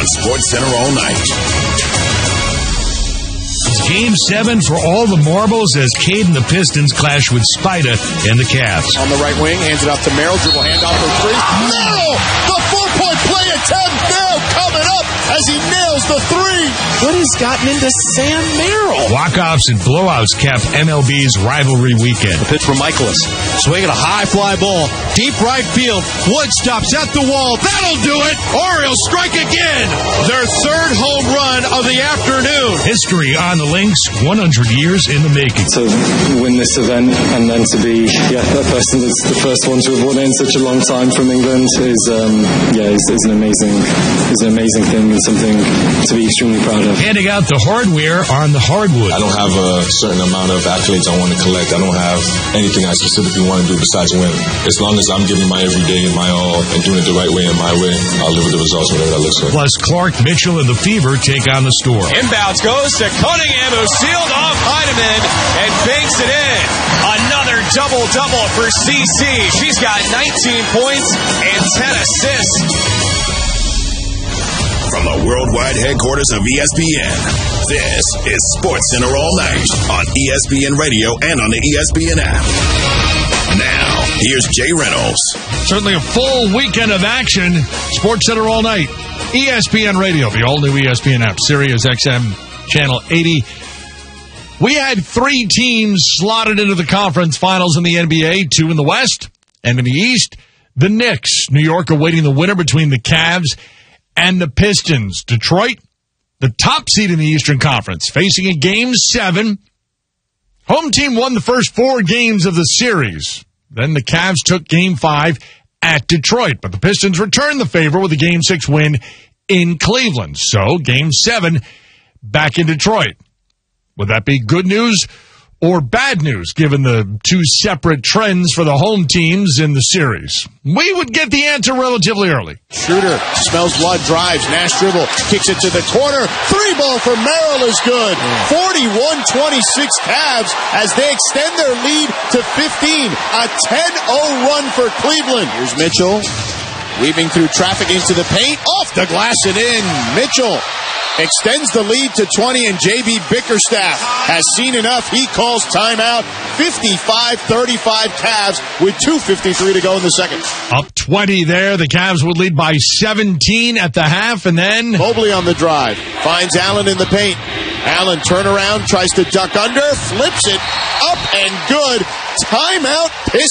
SportsCenter all night. Game 7 for all the marbles as Cade and the Pistons clash with Spida and the Cavs. On the right wing, hands it off to Merrill. Dribble handoff for three. Merrill! The 4-point play attempt now coming up as he nails the three. What has gotten into Sam Merrill? Walk-offs and blowouts cap MLB's rivalry weekend. The pitch from Michaelis. Swinging a high fly ball. Deep right field. Wood stops at the wall. That'll do it. Orioles strike again. Their third home run of the afternoon. History on the Lynx, 100 years in the making. To win this event and then to be that person that's the first one to have won it in such a long time from England is an amazing thing and something to be extremely proud of. Handing out the hardware on the hardwood. I don't have a certain amount of accolades I want to collect. I don't have anything I specifically want to do besides win. As long as I'm giving my everyday and my all and doing it the right way and my way, I'll live with the results whatever that looks like. Plus, Clark, Mitchell, and the Fever take on the Storm. Inbounds goes to Cunningham, who sealed off Heineman and banks it in. Another double-double for CC. She's got 19 points and 10 assists. From the worldwide headquarters of ESPN, this is SportsCenter all night on ESPN Radio and on the ESPN app. Now, here's Jay Reynolds. Certainly a full weekend of action. SportsCenter all night. ESPN Radio, the all-new ESPN app, Sirius XM, Channel 80. We had 3 teams slotted into the conference finals in the NBA, 2 in the West, and in the East, the Knicks. New York awaiting the winner between the Cavs and the Pistons. Detroit, the top seed in the Eastern Conference, facing a Game 7. Home team won the first 4 games of the series. Then the Cavs took Game 5 at Detroit, but the Pistons returned the favor with a Game 6 win in Cleveland. So, Game 7 back in Detroit. Would that be good news or bad news, given the 2 separate trends for the home teams in the series? We would get the answer relatively early. Schroeder smells blood, drives, Nash dribble, kicks it to the corner. 3-ball for Merrill is good. 41-26 Cavs as they extend their lead to 15. A 10-0 run for Cleveland. Here's Mitchell weaving through traffic into the paint. Off the glass and in. Mitchell extends the lead to 20, and J.B. Bickerstaff has seen enough. He calls timeout. 55-35 Cavs with 2:53 to go in the second. Up 20 there. The Cavs would lead by 17 at the half, and then Mobley on the drive. Finds Allen in the paint. Allen turnaround, tries to duck under, flips it up and good. Timeout